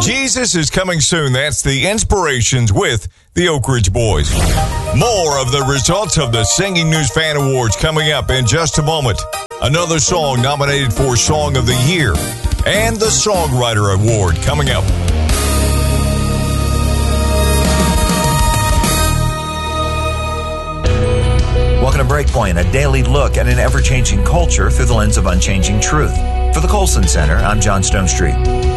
Jesus is coming soon. That's the Inspirations with the Oak Ridge Boys. More of the results of the Singing News Fan Awards coming up in just a moment. Another song nominated for Song of the Year and the Songwriter Award coming up. Welcome to Breakpoint, a daily look at an ever-changing culture through the lens of unchanging truth. For the Colson Center, I'm John Stonestreet.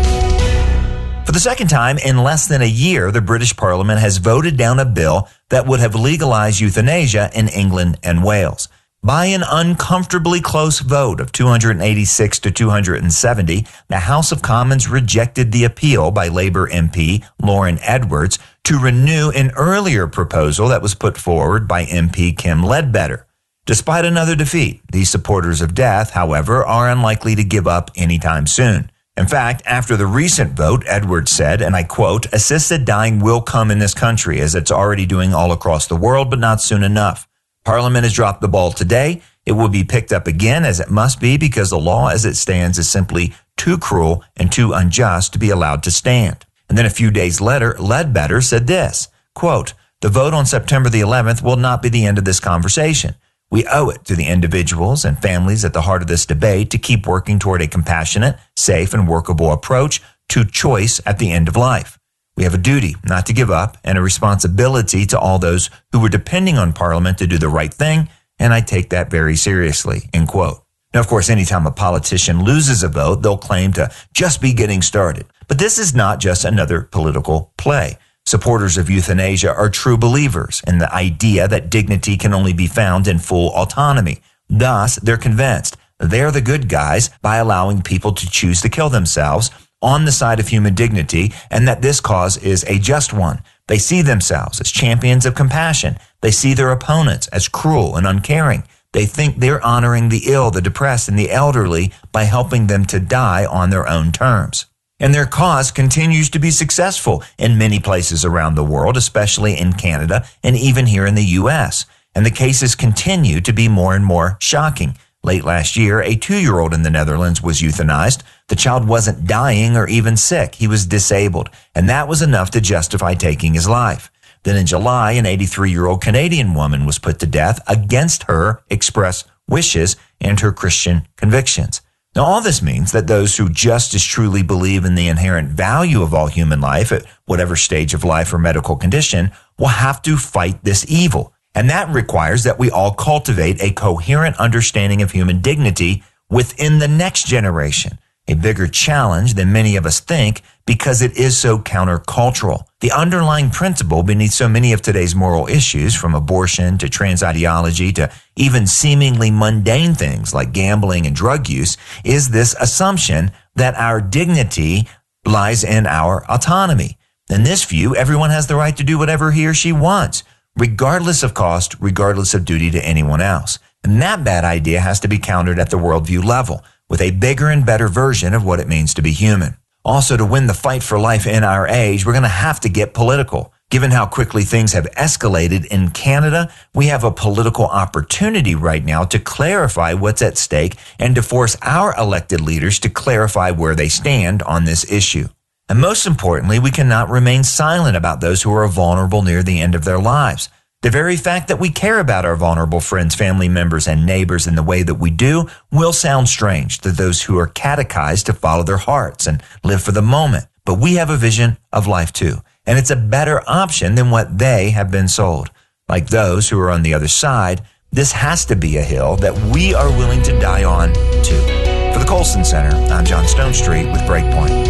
For the second time in less than a year, the British Parliament has voted down a bill that would have legalized euthanasia in England and Wales. By an uncomfortably close vote of 286 to 270, the House of Commons rejected the appeal by Labour MP Lauren Edwards to renew an earlier proposal that was put forward by MP Kim Ledbetter. Despite another defeat, these supporters of death, however, are unlikely to give up anytime soon. In fact, after the recent vote, Edwards said, and I quote, "Assisted dying will come in this country as it's already doing all across the world, but not soon enough. Parliament has dropped the ball today. It will be picked up again as it must be because the law as it stands is simply too cruel and too unjust to be allowed to stand." And then a few days later, Ledbetter said this, quote, "The vote on September the 11th will not be the end of this conversation. We owe it to the individuals and families at the heart of this debate to keep working toward a compassionate, safe, and workable approach to choice at the end of life. We have a duty not to give up and a responsibility to all those who were depending on Parliament to do the right thing, and I take that very seriously," end quote. Now, of course, anytime a politician loses a vote, they'll claim to just be getting started. But this is not just another political play. Supporters of euthanasia are true believers in the idea that dignity can only be found in full autonomy. Thus, they're convinced they're the good guys by allowing people to choose to kill themselves on the side of human dignity, and that this cause is a just one. They see themselves as champions of compassion. They see their opponents as cruel and uncaring. They think they're honoring the ill, the depressed, and the elderly by helping them to die on their own terms. And their cause continues to be successful in many places around the world, especially in Canada and even here in the U.S. And the cases continue to be more and more shocking. Late last year, a 2-year-old in the Netherlands was euthanized. The child wasn't dying or even sick. He was disabled, and that was enough to justify taking his life. Then in July, an 83-year-old Canadian woman was put to death against her express wishes and her Christian convictions. Now, all this means that those who just as truly believe in the inherent value of all human life at whatever stage of life or medical condition will have to fight this evil. And that requires that we all cultivate a coherent understanding of human dignity within the next generation. A bigger challenge than many of us think because it is so countercultural. The underlying principle beneath so many of today's moral issues, from abortion to trans ideology to even seemingly mundane things like gambling and drug use, is this assumption that our dignity lies in our autonomy. In this view, everyone has the right to do whatever he or she wants, regardless of cost, regardless of duty to anyone else. And that bad idea has to be countered at the worldview level, with a bigger and better version of what it means to be human. Also, to win the fight for life in our age, we're going to have to get political. Given how quickly things have escalated in Canada, we have a political opportunity right now to clarify what's at stake and to force our elected leaders to clarify where they stand on this issue. And most importantly, we cannot remain silent about those who are vulnerable near the end of their lives. The very fact that we care about our vulnerable friends, family members, and neighbors in the way that we do will sound strange to those who are catechized to follow their hearts and live for the moment. But we have a vision of life too, and it's a better option than what they have been sold. Like those who are on the other side, this has to be a hill that we are willing to die on too. For the Colson Center, I'm John Stonestreet with Breakpoint.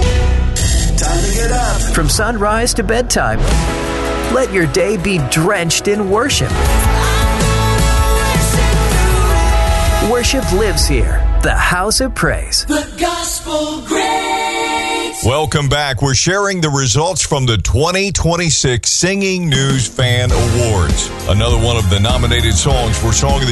Time to get up. From sunrise to bedtime, let your day be drenched in worship. Worship lives here. The House of Praise. The Gospel Greats. Welcome back. We're sharing the results from the 2026 Singing News Fan Awards. Another one of the nominated songs for Song of the